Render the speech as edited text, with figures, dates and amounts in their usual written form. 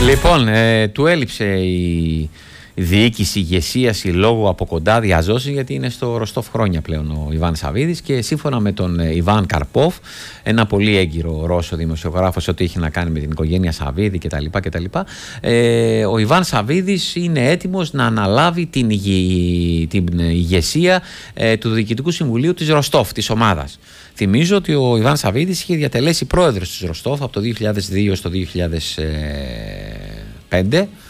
Λοιπόν, του έλειψε η διοίκηση, ηγεσία, συλλόγου από κοντά διαζώσει, γιατί είναι στο Ροστόφ χρόνια πλέον ο Ιβάν Σαββίδης, και σύμφωνα με τον Ιβάν Καρπόφ, ένα πολύ έγκυρο Ρώσο δημοσιογράφο, ό,τι έχει να κάνει με την οικογένεια Σαββίδη κτλ. Ο Ιβάν Σαββίδης είναι έτοιμος να αναλάβει την ηγεσία του Διοικητικού Συμβουλίου της Ροστόφ, της ομάδας. Θυμίζω ότι ο Ιβάν Σαββίδης είχε διατελέσει πρόεδρος της Ροστόφ από το 2002 στο 2005.